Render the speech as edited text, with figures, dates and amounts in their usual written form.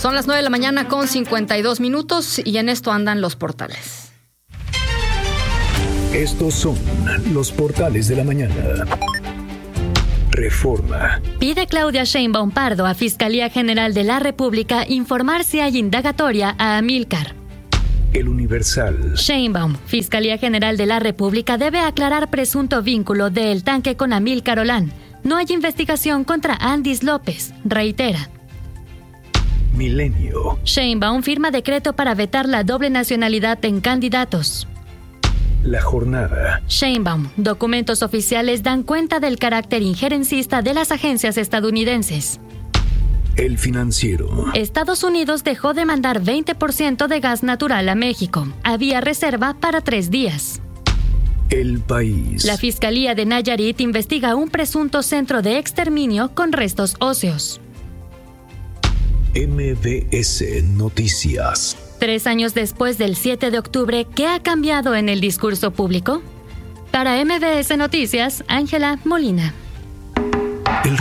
Son las 9 de la mañana con 52 minutos y en esto andan los portales. Estos son los portales de la mañana. Reforma. Pide Claudia Sheinbaum Pardo a Fiscalía General de la República informar si hay indagatoria a Amílcar. El Universal. Sheinbaum, Fiscalía General de la República debe aclarar presunto vínculo de El Tanque con Amílcar Olán. No hay investigación contra Andis López, reitera. Milenio. Sheinbaum firma decreto para vetar la doble nacionalidad en candidatos. La Jornada. Sheinbaum, documentos oficiales dan cuenta del carácter injerencista de las agencias estadounidenses. El Financiero. Estados Unidos dejó de mandar 20% de gas natural a México. Había reserva para 3 días. El País. La Fiscalía de Nayarit investiga un presunto centro de exterminio con restos óseos. MBS Noticias. 3 años después del 7 de octubre, ¿qué ha cambiado en el discurso público? Para MBS Noticias, Ángela Molina.